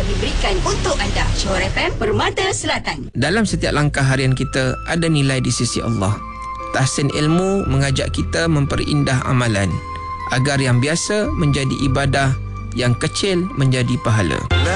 diberikan untuk anda. Johor FM, Permata Selatan. Dalam setiap langkah harian kita ada nilai di sisi Allah. Tahsin ilmu mengajak kita memperindah amalan agar yang biasa menjadi ibadah, yang kecil menjadi pahala.